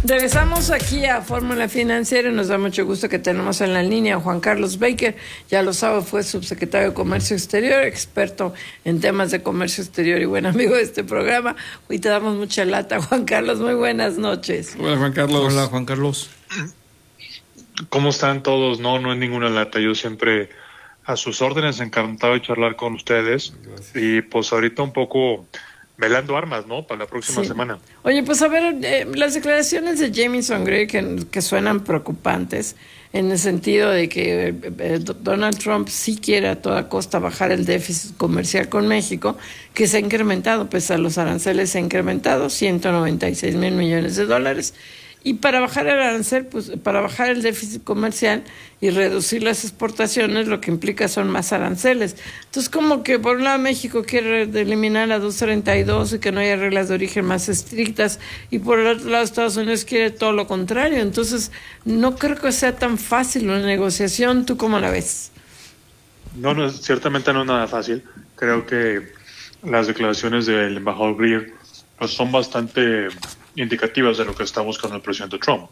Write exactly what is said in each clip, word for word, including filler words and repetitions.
Regresamos aquí a Fórmula Financiera y nos da mucho gusto que tenemos en la línea a Juan Carlos Baker. Ya lo sabe, fue subsecretario de Comercio Exterior, experto en temas de comercio exterior y buen amigo de este programa. Hoy te damos mucha lata, Juan Carlos. Muy buenas noches. Hola, Juan Carlos. Hola, Juan Carlos. ¿Cómo están todos? No, no es ninguna lata. Yo siempre a sus órdenes, encantado de charlar con ustedes. Gracias. Y pues ahorita un poco velando armas, ¿no? Para la próxima sí. semana. Oye, pues a ver, eh, las declaraciones de Jamieson Gray que, que suenan preocupantes en el sentido de que eh, eh, Donald Trump sí quiere a toda costa bajar el déficit comercial con México, que se ha incrementado, pese a los aranceles se ha incrementado ciento noventa y seis mil millones de dólares. Y para bajar el arancel, pues para bajar el déficit comercial y reducir las exportaciones, lo que implica son más aranceles. Entonces, como que por un lado México quiere eliminar la doscientos treinta y dos y que no haya reglas de origen más estrictas, y por el otro lado Estados Unidos quiere todo lo contrario. Entonces, no creo que sea tan fácil una negociación. ¿Tú cómo la ves? No, no, ciertamente no es nada fácil. Creo que las declaraciones del embajador Greer pues, son bastante indicativas de lo que está buscando el presidente Trump.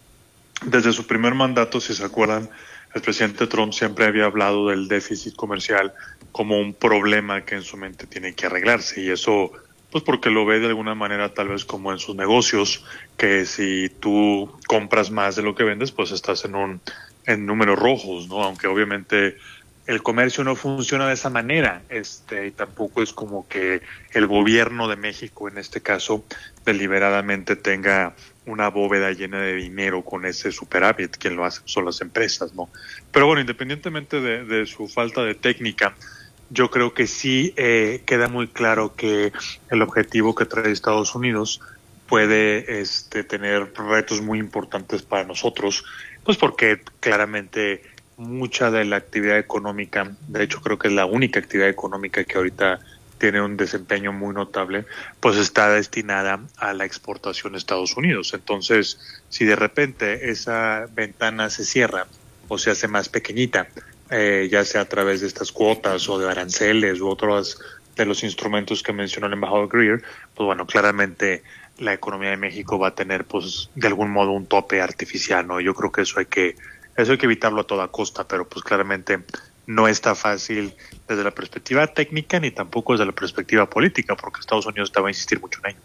Desde su primer mandato, si se acuerdan, el presidente Trump siempre había hablado del déficit comercial como un problema que en su mente tiene que arreglarse, y eso pues porque lo ve de alguna manera tal vez como en sus negocios, que si tú compras más de lo que vendes, pues estás en un en números rojos, ¿no? Aunque obviamente el comercio no funciona de esa manera, este, y tampoco es como que el gobierno de México, en este caso, deliberadamente tenga una bóveda llena de dinero con ese superávit. Quien lo hace son las empresas, ¿no? Pero bueno, independientemente de, de su falta de técnica, yo creo que sí eh, queda muy claro que el objetivo que trae Estados Unidos puede este, tener retos muy importantes para nosotros, pues porque claramente mucha de la actividad económica, de hecho creo que es la única actividad económica que ahorita tiene un desempeño muy notable, pues está destinada a la exportación a Estados Unidos. Entonces, si de repente esa ventana se cierra o se hace más pequeñita, eh, ya sea a través de estas cuotas o de aranceles u otros de los instrumentos que mencionó el embajador Greer, pues bueno, claramente la economía de México va a tener pues de algún modo un tope artificial, ¿no? Yo creo que eso hay que Eso hay que evitarlo a toda costa, pero pues claramente no está fácil desde la perspectiva técnica ni tampoco desde la perspectiva política, porque Estados Unidos te va a insistir mucho en ello.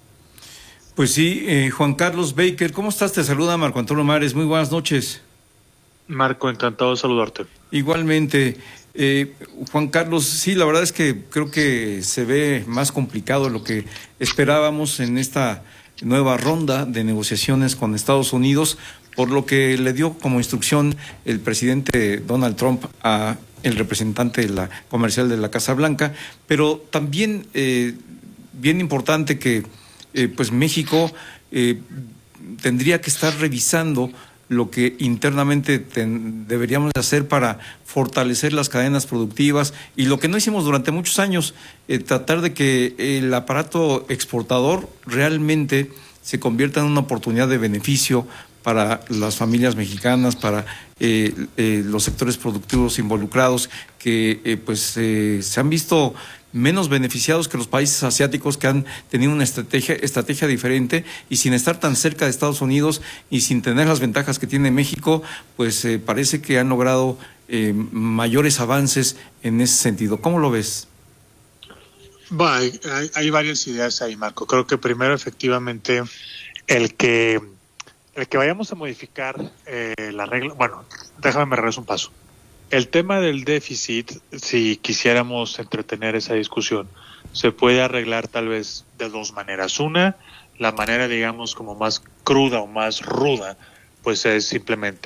Pues sí, eh, Juan Carlos Baker, ¿cómo estás? Te saluda Marco Antonio Mares, muy buenas noches. Marco, encantado de saludarte. Igualmente, eh, Juan Carlos, sí, la verdad es que creo que se ve más complicado lo que esperábamos en esta nueva ronda de negociaciones con Estados Unidos, por lo que le dio como instrucción el presidente Donald Trump a el representante de la comercial de la Casa Blanca, pero también eh, bien importante que eh, pues México eh, tendría que estar revisando lo que internamente ten, deberíamos hacer para fortalecer las cadenas productivas y lo que no hicimos durante muchos años, eh, tratar de que el aparato exportador realmente se convierta en una oportunidad de beneficio para las familias mexicanas, para eh, eh, los sectores productivos involucrados, que eh, pues eh, se han visto menos beneficiados que los países asiáticos, que han tenido una estrategia, estrategia diferente, y sin estar tan cerca de Estados Unidos y sin tener las ventajas que tiene México, pues eh, parece que han logrado eh, mayores avances en ese sentido. ¿Cómo lo ves? Bueno, hay, hay, hay varias ideas ahí, Marco. Creo que primero, efectivamente, el que el que vayamos a modificar eh, la regla, bueno, déjame me regreso un paso. El tema del déficit, si quisiéramos entretener esa discusión, se puede arreglar tal vez de dos maneras. Una, la manera, digamos, como más cruda o más ruda, pues es simplemente